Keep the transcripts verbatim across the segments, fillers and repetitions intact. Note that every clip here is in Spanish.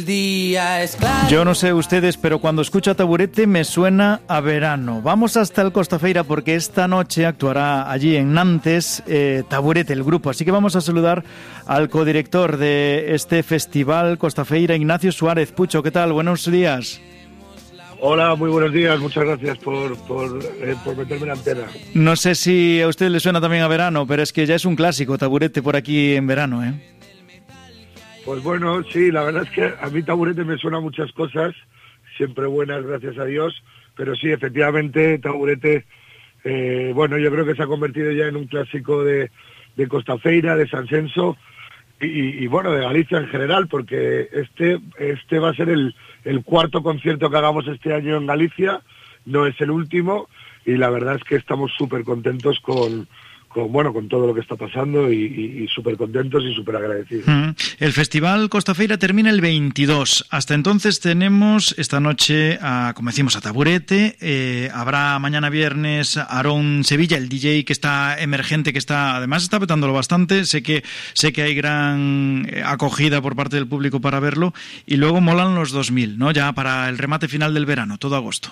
Yo no sé ustedes, pero cuando escucho a Taburete me suena a verano. Vamos hasta el Costafeira porque esta noche actuará allí en Nantes eh, Taburete, el grupo. Así que vamos a saludar al codirector de este festival Costafeira, Ignacio Suárez. Pucho, ¿qué tal? Buenos días. Hola, muy buenos días. Muchas gracias por, por, eh, por meterme en la antena. No sé si a usted le suena también a verano, pero es que ya es un clásico Taburete por aquí en verano, ¿eh? Pues bueno, sí, la verdad es que a mí Taburete me suena muchas cosas, siempre buenas, gracias a Dios, pero sí, efectivamente, Taburete, eh, bueno, yo creo que se ha convertido ya en un clásico de, de Costafeira, de San Censo y, y bueno, de Galicia en general, porque este, este va a ser el, el cuarto concierto que hagamos este año en Galicia, no es el último, y la verdad es que estamos súper contentos con... Con, bueno, con todo lo que está pasando y, y, y súper contentos y súper agradecidos. Mm. El Festival Costafeira termina el veintidós. Hasta entonces tenemos esta noche, a, como decimos, a Taburete. Eh, habrá mañana viernes Aarón Sevilla, el D J que está emergente, que está además está petándolo bastante. Sé que sé que hay gran acogida por parte del público para verlo. Y luego molan los dos mil, ¿no? Ya para el remate final del verano, todo agosto.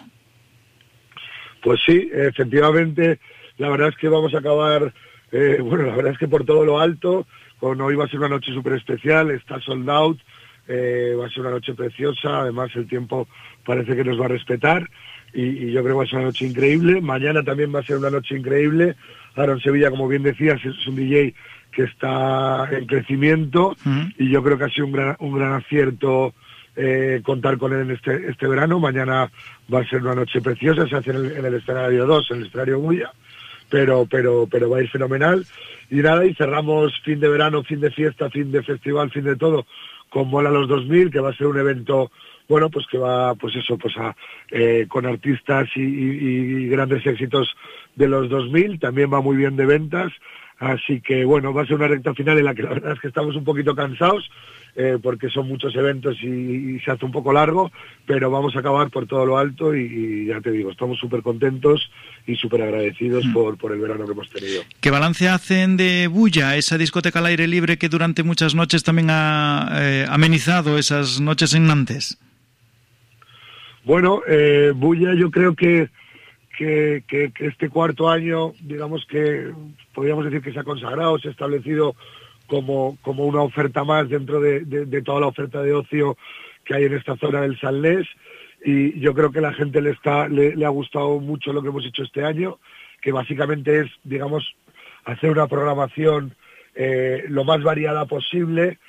Pues sí, efectivamente... La verdad es que vamos a acabar, eh, bueno, la verdad es que por todo lo alto, con hoy va a ser una noche súper especial, está sold out, eh, va a ser una noche preciosa, además el tiempo parece que nos va a respetar y, y yo creo que va a ser una noche increíble. Mañana también va a ser una noche increíble. Aarón Sevilla, como bien decías, es un D J que está en crecimiento uh-huh. y yo creo que ha sido un gran, un gran acierto eh, contar con él en este, este verano. Mañana va a ser una noche preciosa, se hace en el, en el escenario dos, en el escenario Bulla. pero pero pero va a ir fenomenal y nada, y cerramos fin de verano, fin de fiesta, fin de festival, fin de todo con Mola los dos mil, que va a ser un evento bueno, pues que va pues eso pues a eh, con artistas y, y, y grandes éxitos de los dos mil, también va muy bien de ventas, así que bueno, va a ser una recta final en la que la verdad es que estamos un poquito cansados eh, porque son muchos eventos y, y se hace un poco largo, pero vamos a acabar por todo lo alto y, y ya te digo, estamos súper contentos y súper agradecidos mm. por, por el verano que hemos tenido. ¿Qué balance hacen de Bulla, esa discoteca al aire libre que durante muchas noches también ha eh, amenizado esas noches en Nantes? Bueno, eh, Bulla yo creo que, que, que, que este cuarto año, digamos que podríamos decir que se ha consagrado, se ha establecido como, como una oferta más dentro de, de, de toda la oferta de ocio que hay en esta zona del Salnés, y yo creo que a la gente le, está, le, le ha gustado mucho lo que hemos hecho este año, que básicamente es, digamos, hacer una programación eh, lo más variada posible,